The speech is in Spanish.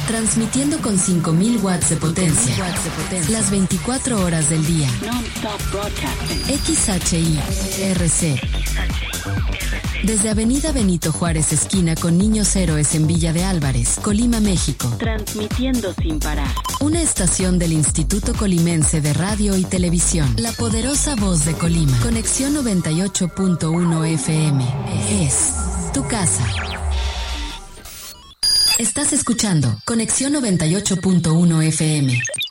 Transmitiendo con 5000 watts de potencia. Las 24 horas del día. XHI-RC. Desde Avenida Benito Juárez, esquina con Niños Héroes en Villa de Álvarez, Colima, México. Transmitiendo sin parar. Una estación del Instituto Colimense de Radio y Televisión. La poderosa voz de Colima. Conexión 98.1 FM. Es tu casa. Estás escuchando Conexión 98.1 FM.